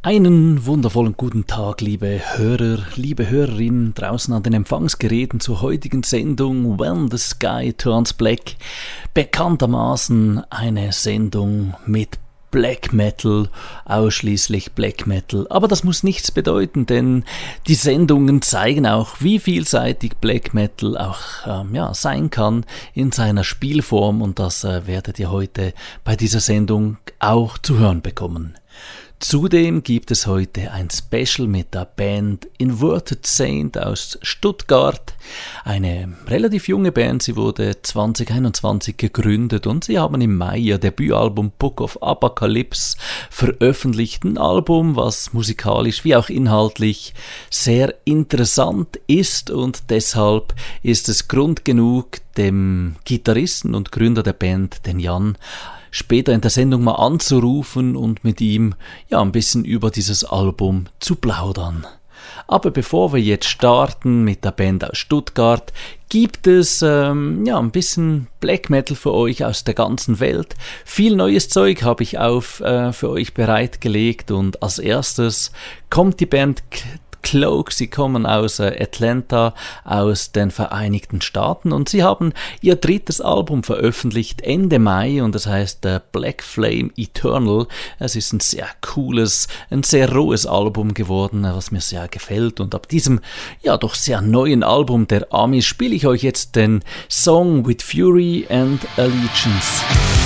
Einen wundervollen guten Tag, liebe Hörer, liebe Hörerinnen draußen an den Empfangsgeräten zur heutigen Sendung When the Sky Turns Black. Bekanntermaßen eine Sendung mit Black Metal, ausschließlich Black Metal. Aber das muss nichts bedeuten, denn die Sendungen zeigen auch, wie vielseitig Black Metal auch sein kann in seiner Spielform, und das werdet ihr heute bei dieser Sendung auch zu hören bekommen. Zudem gibt es heute ein Special mit der Band Inverted Saint aus Stuttgart. Eine relativ junge Band, sie wurde 2021 gegründet und sie haben im Mai ihr Debütalbum Book of Apocalypse veröffentlicht. Ein Album, was musikalisch wie auch inhaltlich sehr interessant ist, und deshalb ist es Grund genug, dem Gitarristen und Gründer der Band, den Jan, später in der Sendung mal anzurufen und mit ihm ein bisschen über dieses Album zu plaudern. Aber bevor wir jetzt starten mit der Band aus Stuttgart, gibt es ein bisschen Black Metal für euch aus der ganzen Welt. Viel neues Zeug habe ich für euch bereitgelegt, und als erstes kommt die Band Cloak. Sie kommen aus Atlanta, aus den Vereinigten Staaten, und sie haben ihr drittes Album veröffentlicht Ende Mai, und das heißt Black Flame Eternal. Es ist ein sehr cooles, ein sehr rohes Album geworden, was mir sehr gefällt, und ab diesem doch sehr neuen Album der Amis spiele ich euch jetzt den Song With Fury and Allegiance.